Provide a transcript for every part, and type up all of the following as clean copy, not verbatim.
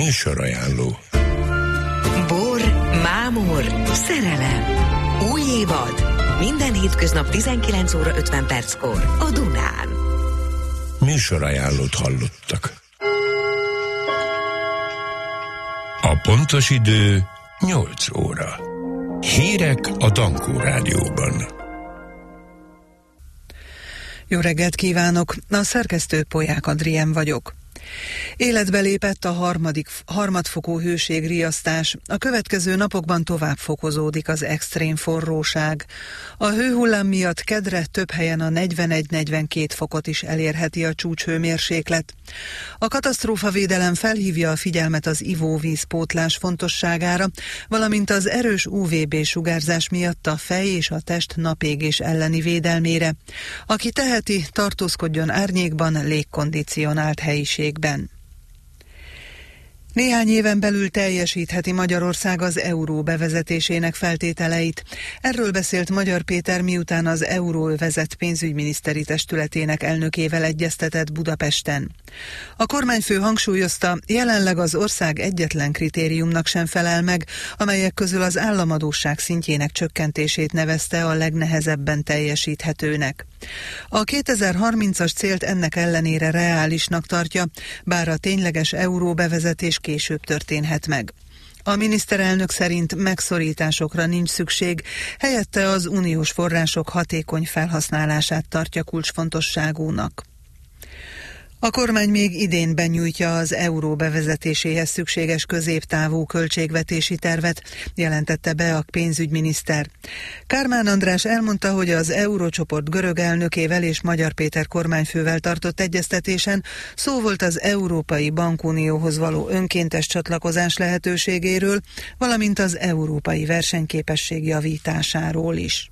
Műsorajánló. Bor, mámor, szerelem. Új évad. Minden hétköznap 19 óra 50 perckor a Dunán. Műsorajánlót hallottak. A pontos idő 8 óra. Hírek a Dankó Rádióban. Jó reggelt kívánok! A szerkesztő Polyák Adrien vagyok. Életbe lépett a harmadfokú hőségriasztás. A következő napokban tovább fokozódik az extrém forróság. A hőhullám miatt kedre több helyen a 41-42 fokot is elérheti a csúcshőmérséklet. A katasztrófavédelem felhívja a figyelmet az ivóvízpótlás fontosságára, valamint az erős UVB-sugárzás miatt a fej és a test napégés elleni védelmére. Aki teheti, tartózkodjon árnyékban, légkondicionált helyiségben. Néhány éven belül teljesítheti Magyarország az euró bevezetésének feltételeit. Erről beszélt Magyar Péter, miután az euróövezet pénzügyminiszteri testületének elnökével egyeztetett Budapesten. A kormányfő hangsúlyozta, jelenleg az ország egyetlen kritériumnak sem felel meg, amelyek közül az államadósság szintjének csökkentését nevezte a legnehezebben teljesíthetőnek. A 2030-as célt ennek ellenére reálisnak tartja, bár a tényleges euró bevezetés később történhet meg. A miniszterelnök szerint megszorításokra nincs szükség, helyette az uniós források hatékony felhasználását tartja kulcsfontosságúnak. A kormány még idén benyújtja az euró bevezetéséhez szükséges középtávú költségvetési tervet, jelentette be a pénzügyminiszter. Kármán András elmondta, hogy az eurócsoport görög elnökével és Magyar Péter kormányfővel tartott egyeztetésen szó volt az Európai Bankunióhoz való önkéntes csatlakozás lehetőségéről, valamint az európai versenyképesség javításáról is.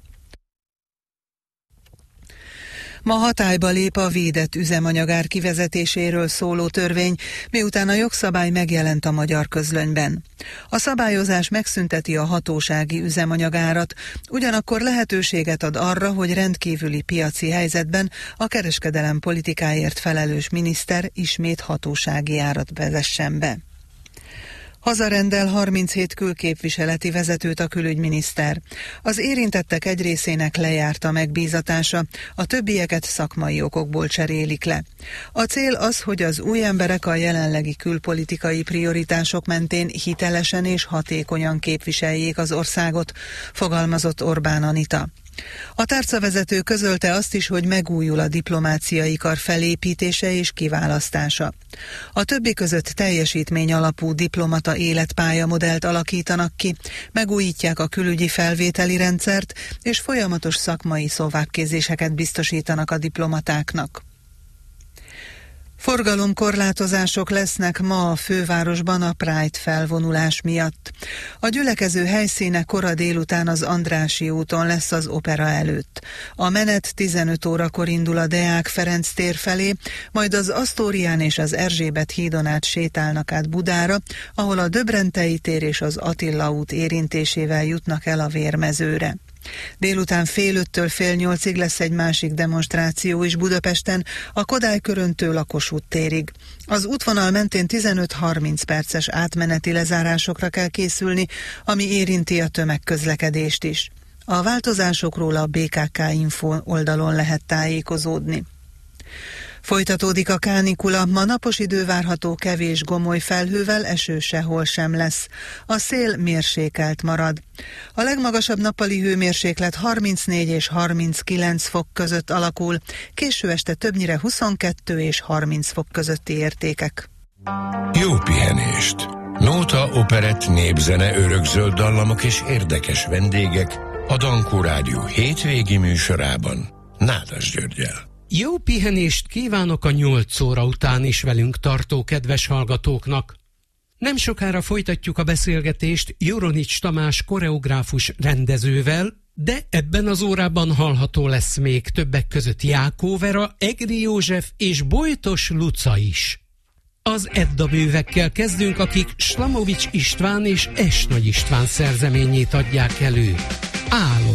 Ma hatályba lép a védett üzemanyagár kivezetéséről szóló törvény, miután a jogszabály megjelent a Magyar Közlönyben. A szabályozás megszünteti a hatósági üzemanyagárat, ugyanakkor lehetőséget ad arra, hogy rendkívüli piaci helyzetben a kereskedelem politikáért felelős miniszter ismét hatósági árat vezessen be. Hazarendel 37 külképviseleti vezetőt a külügyminiszter. Az érintettek egy részének lejárt a megbízatása, a többieket szakmai okokból cserélik le. A cél az, hogy az új emberek a jelenlegi külpolitikai prioritások mentén hitelesen és hatékonyan képviseljék az országot, fogalmazott Orbán Anita. A tárcavezető közölte azt is, hogy megújul a diplomáciai kar felépítése és kiválasztása. A többi között teljesítmény alapú diplomata életpálya modellt alakítanak ki, megújítják a külügyi felvételi rendszert, és folyamatos szakmai szóvábbképzéseket biztosítanak a diplomatáknak. Forgalomkorlátozások lesznek ma a fővárosban a Pride felvonulás miatt. A gyülekező helyszíne kora délután az Andrássy úton lesz az opera előtt. A menet 15 órakor indul a Deák Ferenc tér felé, majd az Asztórián és az Erzsébet hídon át sétálnak át Budára, ahol a Döbrentei tér és az Attila út érintésével jutnak el a Vérmezőre. Délután 7:30-től 7:30 lesz egy másik demonstráció is Budapesten, a Kodály köröntől a Kossuth térig. Az útvonal mentén 15-30 perces átmeneti lezárásokra kell készülni, ami érinti a tömegközlekedést is. A változásokról a BKK Info oldalon lehet tájékozódni. Folytatódik a kánikula, ma napos idő várható kevés gomoly felhővel, eső sehol sem lesz. A szél mérsékelt marad. A legmagasabb nappali hőmérséklet 34 és 39 fok között alakul, késő este többnyire 22 és 30 fok közötti értékek. Jó pihenést! Nóta, operett, népzene, örökzöld dallamok és érdekes vendégek a Dankó Rádió hétvégi műsorában Nádas Györggyel. Jó pihenést kívánok a 8 óra után is velünk tartó kedves hallgatóknak. Nem sokára folytatjuk a beszélgetést Joronics Tamás koreográfus rendezővel, de ebben az órában hallható lesz még többek között Jákó Vera, Egri József és Bojtos Luca is. Az Edda művekkel kezdünk, akik Slamovics István és Es Nagy István szerzeményét adják elő. Álom.